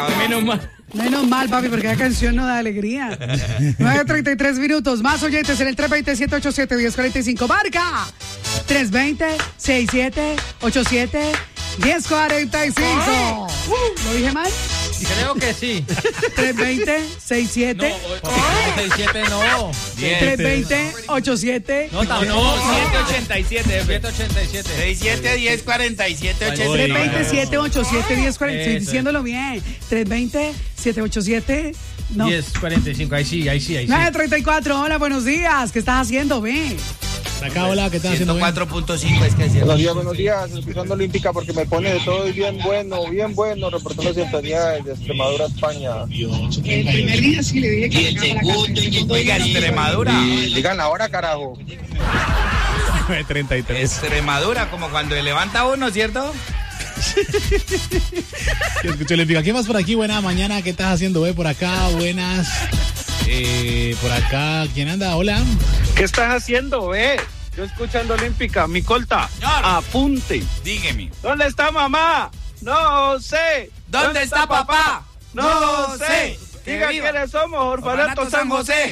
Menos mal. Menos mal, papi, porque la canción no da alegría. 9:33 minutos. Más oyentes en el 320-787-1045. Marca 320-6787-1045. ¿Lo dije mal? Creo que sí. 320-67. No, 67 no. 320-87. No, 787. 787. 67 10 47 320-787-1045. Estoy Eso. diciéndolo bien. 320-787. No. 1045. Ahí sí. 9:34. Hola, buenos días. ¿Qué estás haciendo, ve? Acá, hola, ¿qué tal? 104.5 es que es Buenos días, escuchando Olímpica porque me pone de todo y bien bueno, reportando sintonía desde Extremadura, España. El primer día sí le dije que... Y el segundo, oiga, Extremadura. Digan ahora, carajo. 33. Extremadura, como cuando le levanta uno, ¿cierto? Escucho Olímpica. ¿Qué más por aquí? Buena mañana, ¿qué estás haciendo, ve? Por acá, buenas. Por acá, ¿quién anda? Hola. ¿Qué estás haciendo, Yo escuchando Olímpica, mi colta, Señor. apunte. Dígame. ¿Dónde está mamá? No sé. ¿Dónde está papá? No sé. Diga viva. quiénes somos, Orfanato Orfanato San José.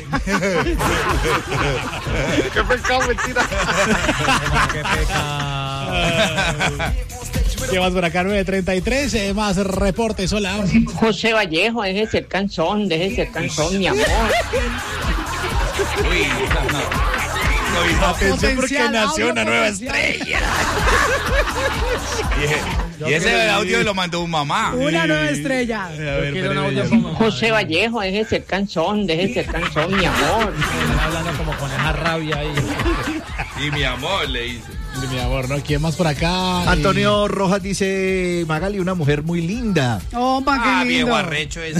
Qué pecado, mentira. Qué pecado. ¿Qué más por acá? 9:33. Más reportes. Hola. José Vallejo, déjese el canzón, mi amor. Uy, Atención porque Potencial, nació audio una nueva potencial. estrella. Y ese audio lo mandó un mamá. Una nueva estrella. A ver, Quiero un audio espérame. como... José Vallejo, déjese el canzón, mi amor. Están hablando como con esa rabia ahí. Y mi amor, le dice. Mi amor, ¿no? ¿Quién más por acá? Antonio Rojas dice, Magali, una mujer muy linda. Oh, qué lindo. Viejo arrecho ese.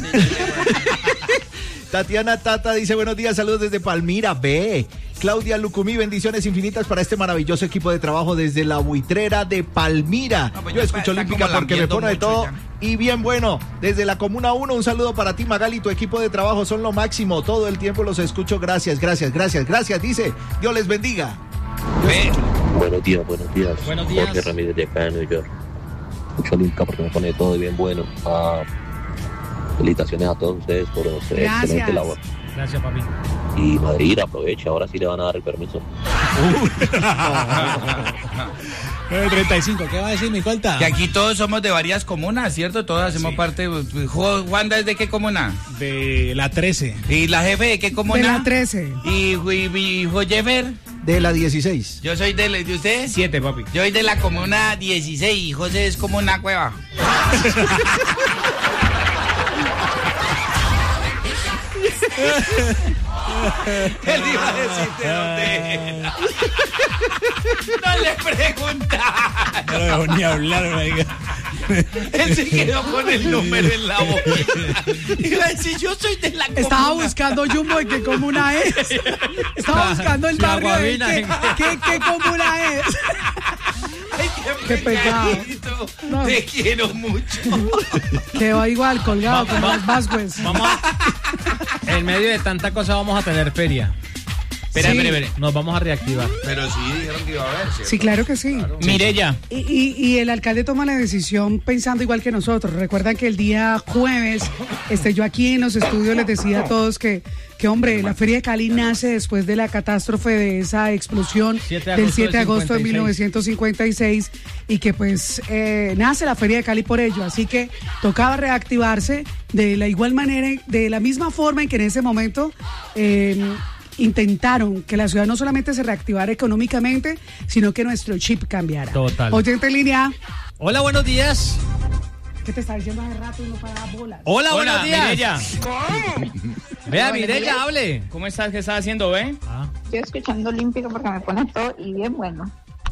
Tatiana Tata dice, buenos días, saludos desde Palmira, ve. Claudia Lucumí, bendiciones infinitas para este maravilloso equipo de trabajo desde la buitrera de Palmira. No, pues Yo ya escucho está Olímpica como porque me lambiendo pone de mucho todo ya. y bien bueno. Desde la Comuna 1, un saludo para ti, Magali, tu equipo de trabajo son lo máximo. Todo el tiempo los escucho, gracias, dice. Dios les bendiga. Ve. Buenos días. Buenos días. Jorge Ramírez de acá de New York. Mucho Olímpica porque me pone todo bien bueno. Felicitaciones a todos ustedes por su excelente labor. Gracias, papi. Y Madrid, aprovecha, ahora sí le van a dar el permiso. 9:35. ¿Qué va a decir mi colta? Que aquí todos somos de varias comunas, ¿cierto? Todos hacemos parte. ¿Wanda es de qué comuna? De la 13. ¿Y la jefe de qué comuna? De la 13. ¿Y Joyefer? De la 16. Yo soy de usted. 7, papi. Yo soy de la comuna 16 y José es como una cueva. Él iba a decir de dónde era. No le preguntaron. No lo dejó ni hablar, oiga. Él se quedó con el número en la boca. Iba a decir, yo soy de la comuna. Estaba buscando Jumbo en qué comuna es. Estaba buscando el La barrio de Guavina, qué comuna es. Ay, Qué pecado. pegadito. No. Te quiero mucho. Quedó igual, colgado, como los Vázquez. Vamos en medio de tanta cosa vamos a tener feria. Espera. Nos vamos a reactivar. Pero sí, dijeron que iba a haber. ¿cierto? Sí, claro que sí. Mireya. Y el alcalde toma la decisión pensando igual que nosotros. Recuerdan que el día jueves, yo aquí en los estudios les decía a todos que hombre, la Feria de Cali nace después de la catástrofe de esa explosión 7 de del agosto 7 de del agosto de 56. 1956 y que pues nace la Feria de Cali por ello. Así que tocaba reactivarse de la igual manera, de la misma forma en que en ese momento intentaron que la ciudad no solamente se reactivara económicamente, sino que nuestro chip cambiara. Total. Oyente en línea, Hola, buenos días. ¿qué te está diciendo hace rato y no para bolas? Hola, buenos días. Mireya. Vea, Mireya, hable. ¿Cómo estás? ¿Qué estás haciendo, ve? Estoy escuchando Olímpico porque me pone todo y bien bueno.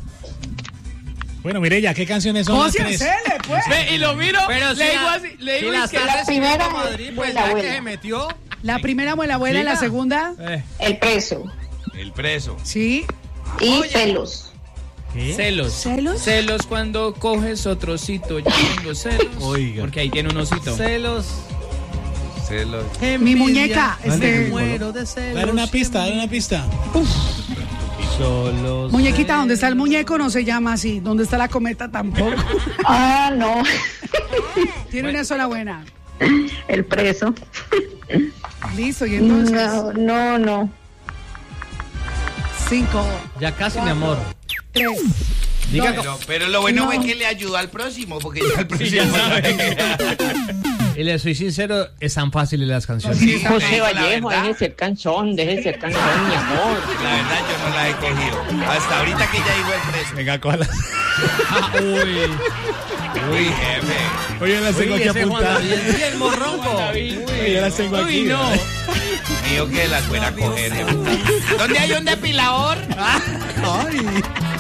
Bueno, Mireya, ¿qué canciones son las tres? Pues. Ve, y lo miro, Pero le digo así, le digo las que está recibiendo primera Madrid, pues fue la ya que abuela. se metió. La primera fue la abuela, Siga. la segunda, El preso El preso. sí. y celos. celos. ¿Celos? Celos cuando coges otro osito. Yo tengo celos. Oiga. Porque ahí tiene un osito. Celos. Celos. Mi muñeca, Muero de celos. Dale una pista. Solos. muñequita, ¿dónde está el muñeco? No se llama así. ¿Dónde está la cometa? Tampoco. Ah, no. Tiene una sola buena. El preso. Listo, y entonces. No. 5, Ya casi, mi amor. 3. Diga, Pero lo bueno No. fue que le ayudó al próximo, porque ya el próximo ya sabe. Y le soy sincero, es tan fácil las canciones. Sí, José la Vallejo, verdad. deje ser cansón, mi amor. La verdad yo no la he cogido. Hasta ahorita que ya llegó el preso. Venga, ¿cuál? Uy. Uy, jefe. Oye, las tengo aquí Ese Juan apuntadas. David, sí, el morrongo. Oye, las tengo aquí. Uy, no. Mío que las fuera a coger, jefe. ¿Dónde hay un depilador? Ay.